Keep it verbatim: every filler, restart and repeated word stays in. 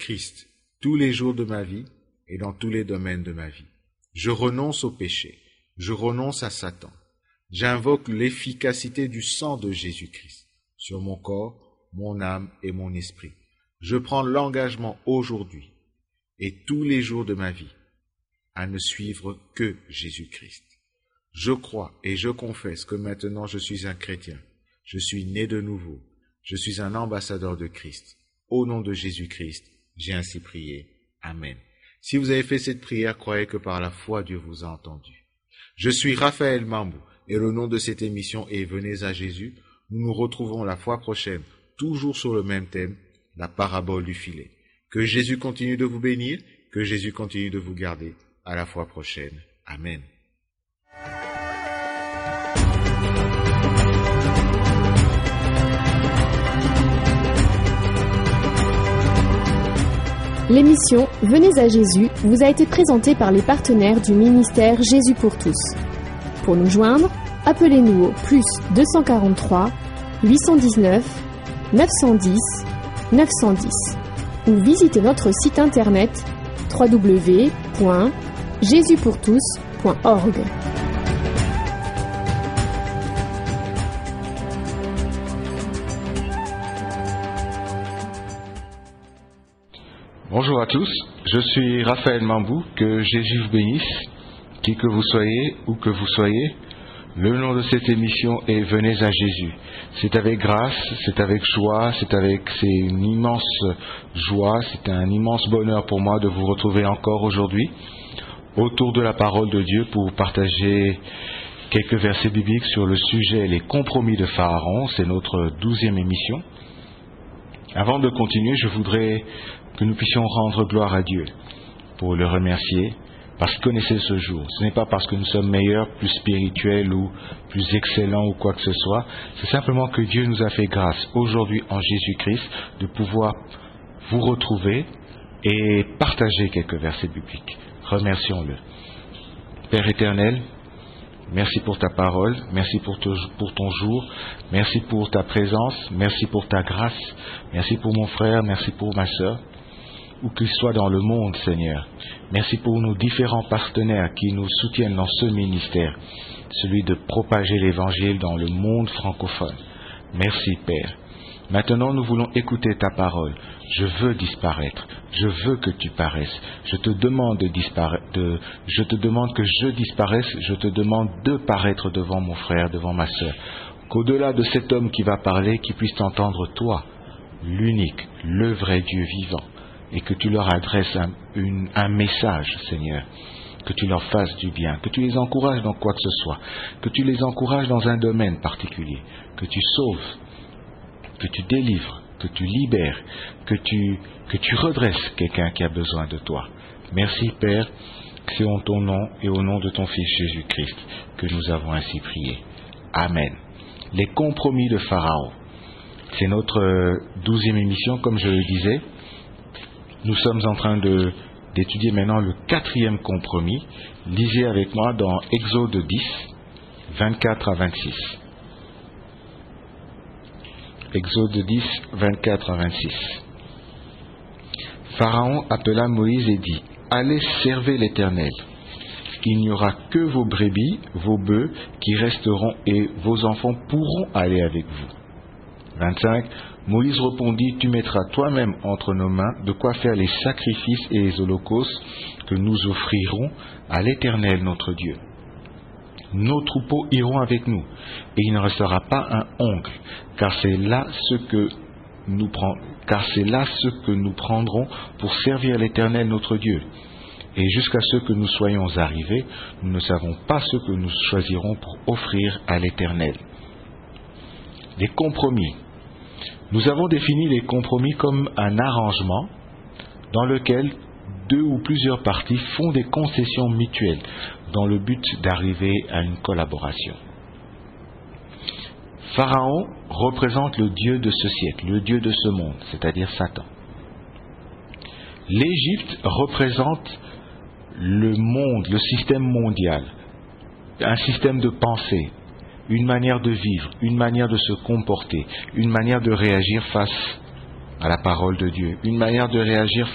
Jésus-Christ tous les jours de ma vie et dans tous les domaines de ma vie. Je renonce au péché, je renonce à Satan. J'invoque l'efficacité du sang de Jésus-Christ sur mon corps, mon âme et mon esprit. Je prends l'engagement aujourd'hui et tous les jours de ma vie à ne suivre que Jésus-Christ. Je crois et je confesse que maintenant je suis un chrétien. Je suis né de nouveau. Je suis un ambassadeur de Christ. Au nom de Jésus-Christ, j'ai ainsi prié. Amen. Si vous avez fait cette prière, croyez que par la foi, Dieu vous a entendu. Je suis Raphaël Mambou et le nom de cette émission est Venez à Jésus. Nous nous retrouvons la fois prochaine, toujours sur le même thème, la parabole du filet. Que Jésus continue de vous bénir, que Jésus continue de vous garder. À la fois prochaine. Amen. L'émission Venez à Jésus vous a été présentée par les partenaires du ministère Jésus pour tous. Pour nous joindre, appelez-nous au plus deux cent quarante-trois, huit cent dix-neuf, neuf cent dix, neuf cent dix ou visitez notre site internet w w w point jésus pour tous point org. Bonjour à tous, je suis Raphaël Mambou, que Jésus vous bénisse, qui que vous soyez, où que vous soyez. Le nom de cette émission est Venez à Jésus. C'est avec grâce, c'est avec joie, c'est avec c'est une immense joie, c'est un immense bonheur pour moi de vous retrouver encore aujourd'hui autour de la parole de Dieu pour partager quelques versets bibliques sur le sujet les compromis de Pharaon. C'est notre douzième émission. Avant de continuer, je voudrais que nous puissions rendre gloire à Dieu pour le remercier parce qu'il connaissait ce jour. Ce n'est pas parce que nous sommes meilleurs, plus spirituels ou plus excellents ou quoi que ce soit. C'est simplement que Dieu nous a fait grâce aujourd'hui en Jésus-Christ de pouvoir vous retrouver et partager quelques versets bibliques. Remercions-le. Père éternel, merci pour ta parole, merci pour, te, pour ton jour, merci pour ta présence, merci pour ta grâce, merci pour mon frère, merci pour ma sœur. Où qu'ils soient dans le monde, Seigneur. Merci pour nos différents partenaires qui nous soutiennent dans ce ministère, celui de propager l'Évangile dans le monde francophone. Merci, Père. Maintenant, nous voulons écouter ta parole. Je veux disparaître. Je veux que tu paraisses. Je te demande de disparaître. De, je te demande que je disparaisse. Je te demande de paraître devant mon frère, devant ma sœur. Qu'au-delà de cet homme qui va parler, qu'il puisse t'entendre toi, l'unique, le vrai Dieu vivant. Et que tu leur adresses un, une, un message, Seigneur, que tu leur fasses du bien, que tu les encourages dans quoi que ce soit, que tu les encourages dans un domaine particulier, que tu sauves, que tu délivres, que tu libères, que tu, que tu redresses quelqu'un qui a besoin de toi. Merci, Père, c'est en ton nom et au nom de ton Fils Jésus-Christ que nous avons ainsi prié. Amen. Les compromis de Pharaon. C'est notre douzième émission, comme je le disais. Nous sommes en train de, d'étudier maintenant le quatrième compromis. Lisez avec moi dans Exode dix, vingt-quatre à vingt-six. Exode dix, vingt-quatre à vingt-six. Pharaon appela Moïse et dit, « Allez servir l'Éternel. Il n'y aura que vos brebis, vos bœufs qui resteront et vos enfants pourront aller avec vous. » vingt-cinq. Moïse répondit, « Tu mettras toi-même entre nos mains de quoi faire les sacrifices et les holocaustes que nous offrirons à l'Éternel notre Dieu. Nos troupeaux iront avec nous, et il ne restera pas un ongle, car c'est là ce que nous prend, car c'est là ce que nous prendrons pour servir l'Éternel notre Dieu. Et jusqu'à ce que nous soyons arrivés, nous ne savons pas ce que nous choisirons pour offrir à l'Éternel. » Les compromis. Nous avons défini les compromis comme un arrangement dans lequel deux ou plusieurs parties font des concessions mutuelles dans le but d'arriver à une collaboration. Pharaon représente le Dieu de ce siècle, le Dieu de ce monde, c'est-à-dire Satan. L'Égypte représente le monde, le système mondial, un système de pensée, une manière de vivre, une manière de se comporter, une manière de réagir face à la parole de Dieu, une manière de réagir